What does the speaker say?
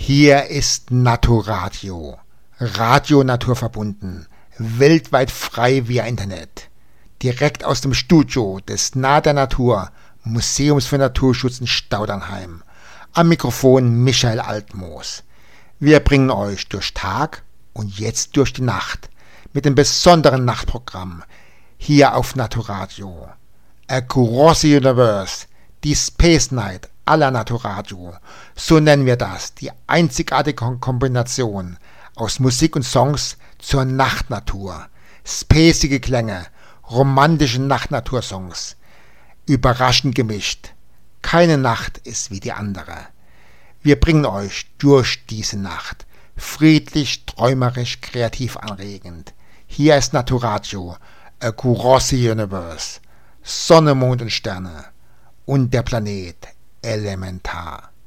Hier ist Naturadio, Radio naturverbunden, weltweit frei via Internet. Direkt aus dem Studio des Nah der Natur Museums für Naturschutz in Staudernheim. Am Mikrofon Michael Altmoos. Wir bringen euch durch Tag und jetzt durch die Nacht mit dem besonderen Nachtprogramm hier auf Naturadio. Across the Universe, die Space Night aller Naturadio. So nennen wir das, die einzigartige Kombination aus Musik und Songs zur Nachtnatur. Spacige Klänge, romantische Nachtnatursongs, überraschend gemischt. Keine Nacht ist wie die andere. Wir bringen euch durch diese Nacht, friedlich, träumerisch, kreativ anregend. Hier ist Naturadio, Across the Universe, Sonne, Mond und Sterne und der Planet elementar.